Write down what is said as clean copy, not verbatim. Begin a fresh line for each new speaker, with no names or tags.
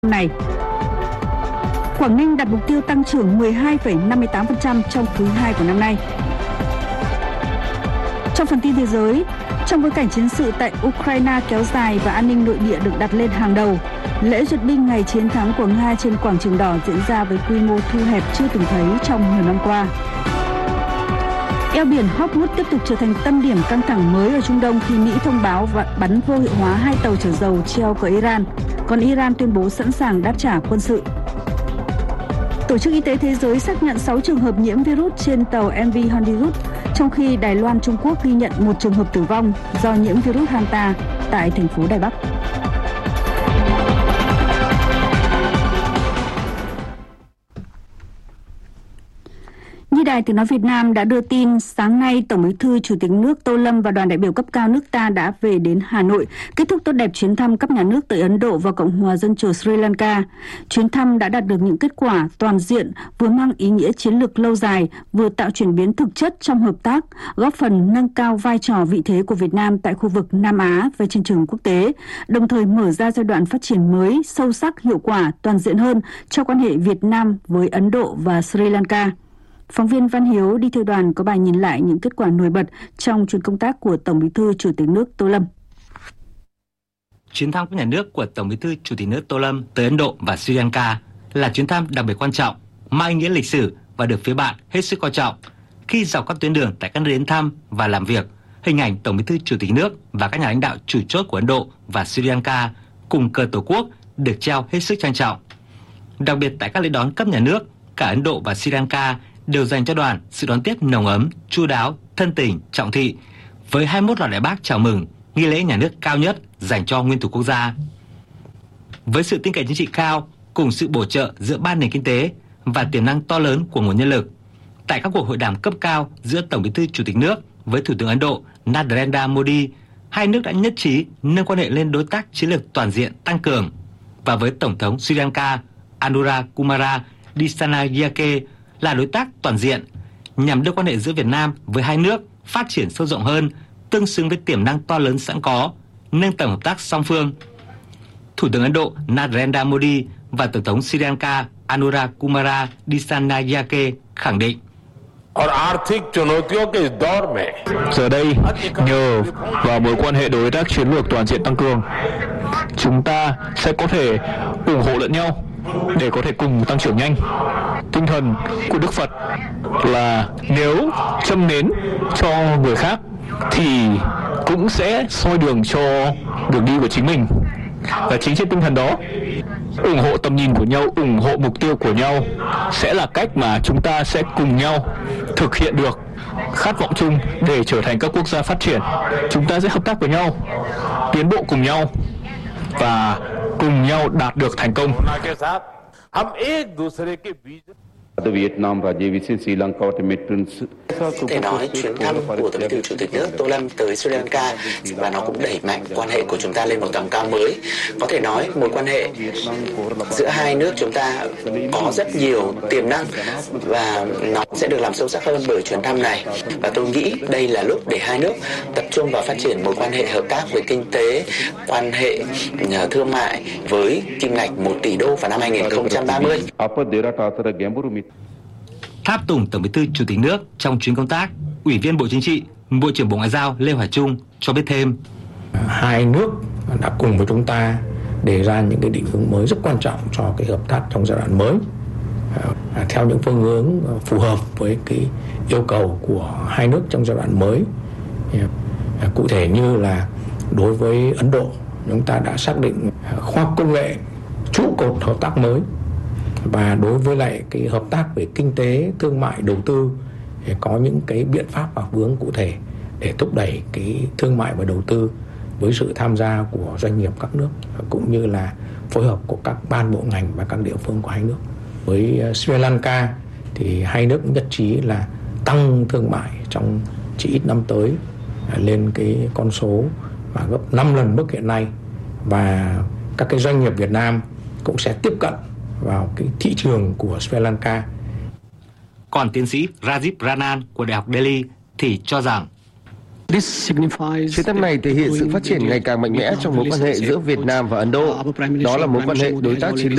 này. Quảng Ninh đặt mục tiêu tăng trưởng 12,58% trong quý 2 của năm nay. Trong phần tin thế giới, trong bối cảnh chiến sự tại Ukraine kéo dài và an ninh nội địa được đặt lên hàng đầu, lễ duyệt binh ngày chiến thắng của Nga trên quảng trường đỏ diễn ra với quy mô thu hẹp chưa từng thấy trong nhiều năm qua. Eo biển Hormuz tiếp tục trở thành tâm điểm căng thẳng mới ở Trung Đông khi Mỹ thông báo và bắn vô hiệu hóa 2 tàu chở dầu treo cờ Iran, còn Iran tuyên bố sẵn sàng đáp trả quân sự. Tổ chức Y tế Thế giới xác nhận 6 trường hợp nhiễm virus trên tàu MV Honeywood, trong khi Đài Loan, Trung Quốc ghi nhận 1 trường hợp tử vong do nhiễm virus Hanta tại thành phố Đài Bắc. Như Đài Tiếng nói Việt Nam đã đưa tin, sáng nay Tổng Bí thư Chủ tịch nước Tô Lâm và đoàn đại biểu cấp cao nước ta đã về đến Hà Nội, kết thúc tốt đẹp chuyến thăm cấp nhà nước tới Ấn Độ và Cộng hòa Dân chủ Sri Lanka. Chuyến thăm đã đạt được những kết quả toàn diện, vừa mang ý nghĩa chiến lược lâu dài, vừa tạo chuyển biến thực chất trong hợp tác, góp phần nâng cao vai trò vị thế của Việt Nam tại khu vực Nam Á và trên trường quốc tế, đồng thời mở ra giai đoạn phát triển mới, sâu sắc, hiệu quả, toàn diện hơn cho quan hệ Việt Nam với Ấn Độ và Sri Lanka. Phóng viên Văn Hiếu đi theo đoàn có bài nhìn lại những kết quả nổi bật trong chuyến công tác của Tổng Bí thư Chủ tịch nước Tô Lâm.
Chuyến thăm cấp nhà nước của Tổng Bí thư Chủ tịch nước Tô Lâm tới Ấn Độ và Sri Lanka là chuyến thăm đặc biệt quan trọng, mang ý nghĩa lịch sử và được phía bạn hết sức coi trọng. Khi dọc các tuyến đường tại các nơi đến thăm và làm việc, hình ảnh Tổng Bí thư Chủ tịch nước và các nhà lãnh đạo chủ chốt của Ấn Độ và Sri Lanka cùng cờ Tổ quốc được treo hết sức trang trọng. Đặc biệt tại các lễ đón cấp nhà nước, cả Ấn Độ và Sri Lanka đều dành cho đoàn sự đón tiếp nồng ấm, chu đáo, thân tình, trọng thị, với 21 loạt đại bác chào mừng, nghi lễ nhà nước cao nhất dành cho nguyên thủ quốc gia. Với sự tin cậy chính trị cao, cùng sự bổ trợ giữa ba nền kinh tế và tiềm năng to lớn của nguồn nhân lực, tại các cuộc hội đàm cấp cao giữa Tổng Bí thư Chủ tịch nước với Thủ tướng Ấn Độ Narendra Modi, hai nước đã nhất trí nâng quan hệ lên đối tác chiến lược toàn diện tăng cường, và với Tổng thống Sri Lanka Anura Kumara Dissanayake là đối tác toàn diện, nhằm đưa quan hệ giữa Việt Nam với hai nước phát triển sâu rộng hơn, tương xứng với tiềm năng to lớn sẵn có, nâng tầm hợp tác song phương. Thủ tướng Ấn Độ Narendra Modi và Tổng thống Sri Lanka Anura Kumara Dissanayake khẳng định:
Giờ đây, nhờ vào mối quan hệ đối tác chiến lược toàn diện tăng cường, chúng ta sẽ có thể ủng hộ lẫn nhau để có thể cùng tăng trưởng nhanh. Tinh thần của Đức Phật là nếu châm nến cho người khác thì cũng sẽ soi đường cho đường đi của chính mình. Và chính trên tinh thần đó, ủng hộ tầm nhìn của nhau, ủng hộ mục tiêu của nhau sẽ là cách mà chúng ta sẽ cùng nhau thực hiện được khát vọng chung để trở thành các quốc gia phát triển. Chúng ta sẽ hợp tác với nhau, tiến bộ cùng nhau và cùng nhau đạt được thành công.
Thể nói chuyến thăm của Tổng Bí thư Chủ tịch nước Tô Lâm tới Sri Lanka và nó cũng đẩy mạnh quan hệ của chúng ta lên một tầm cao mới. Có thể nói mối quan hệ giữa hai nước chúng ta có rất nhiều tiềm năng và nó sẽ được làm sâu sắc hơn bởi chuyến thăm này. Và tôi nghĩ đây là lúc để hai nước tập trung vào phát triển mối quan hệ hợp tác về kinh tế, quan hệ thương mại với kim ngạch 1 tỷ đô vào năm 2030.
Tháp tùng Tổng Bí thư Chủ tịch nước trong chuyến công tác, Ủy viên Bộ Chính trị, Bộ trưởng Bộ Ngoại giao Lê Hoài Trung cho biết thêm:
hai nước đã cùng với chúng ta đề ra những cái định hướng mới rất quan trọng cho cái hợp tác trong giai đoạn mới, theo những phương hướng phù hợp với cái yêu cầu của hai nước trong giai đoạn mới. Cụ thể như là đối với Ấn Độ, chúng ta đã xác định khoa học công nghệ trụ cột hợp tác mới, và đối với lại cái hợp tác về kinh tế, thương mại, đầu tư để có những cái biện pháp và hướng cụ thể để thúc đẩy cái thương mại và đầu tư với sự tham gia của doanh nghiệp các nước, cũng như là phối hợp của các ban bộ ngành và các địa phương của hai nước. Với Sri Lanka thì hai nước nhất trí là tăng thương mại trong chỉ ít năm tới lên cái con số mà gấp 5 lần mức hiện nay, và các cái doanh nghiệp Việt Nam cũng sẽ tiếp cận vào cái thị trường của Sri Lanka.
Còn tiến sĩ Rajiv Ranan của Đại học Delhi thì cho rằng
chuyến thăm này thể hiện sự phát triển ngày càng mạnh mẽ trong mối quan hệ giữa Việt Nam và Ấn Độ. Đó là mối quan hệ đối tác chiến lược